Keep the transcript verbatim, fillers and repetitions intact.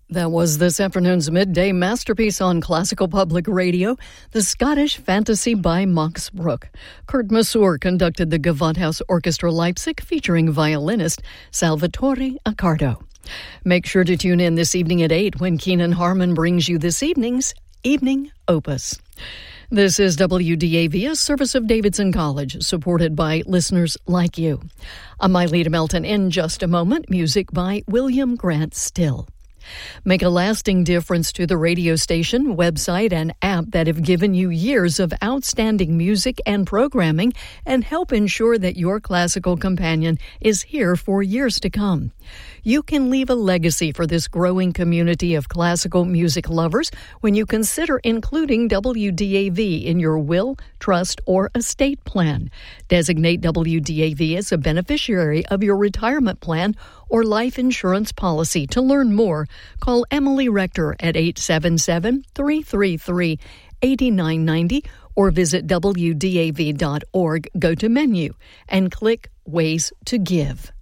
That was this afternoon's midday masterpiece on Classical Public Radio, The Scottish Fantasy by Max Bruch. Kurt Masur conducted the Gewandhaus Orchestra Leipzig, featuring violinist Salvatore Accardo. Make sure to tune in this evening at eight when Keenan Harmon brings you this evening's Evening Opus. This is W D A V, a service of Davidson College, supported by listeners like you. I'm Myleta Melton. In just a moment, music by William Grant Still. Make a lasting difference to the radio station, website, and app that have given you years of outstanding music and programming and help ensure that your classical companion is here for years to come. You can leave a legacy for this growing community of classical music lovers when you consider including W D A V in your will, trust, or estate plan. Designate W D A V as a beneficiary of your retirement plan or life insurance policy. To learn more, call Emily Rector at eight seven seven, three three three, eight nine nine zero or visit W D A V dot org, go to menu, and click Ways to Give.